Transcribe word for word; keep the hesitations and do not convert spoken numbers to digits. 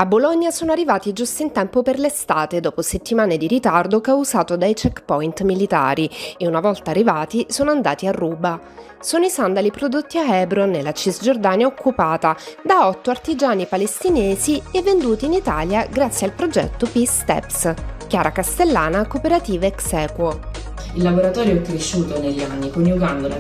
A Bologna sono arrivati giusto in tempo per l'estate, dopo settimane di ritardo causato dai checkpoint militari, e una volta arrivati sono andati a ruba. Sono i sandali prodotti a Hebron, nella Cisgiordania occupata, da otto artigiani palestinesi e venduti in Italia grazie al progetto Peace Steps. Chiara Castellana, Cooperativa Exequo. Il laboratorio è cresciuto negli anni, coniugando la